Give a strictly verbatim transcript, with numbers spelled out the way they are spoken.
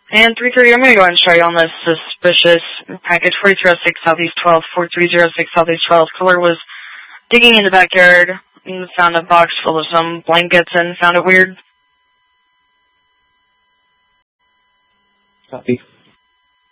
And three thirty, I'm going to go ahead and show you on this suspicious package forty-three oh six Southeast twelve, forty-three oh six Southeast twelve. Killer was digging in the backyard and found a box full of some blankets and found it weird. Copy.